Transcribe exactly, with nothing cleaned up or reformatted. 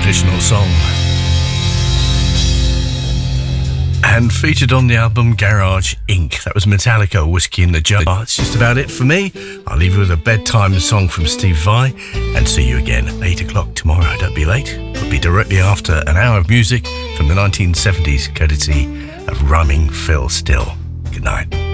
traditional song. And featured on the album Garage Incorporated. That was Metallica, Whiskey in the Jar. That's just about it for me. I'll leave you with a bedtime song from Steve Vai and see you again at eight o'clock tomorrow. Don't be late. It'll be directly after an hour of music from the nineteen seventies, courtesy of Rhyming Phil Still. Good night.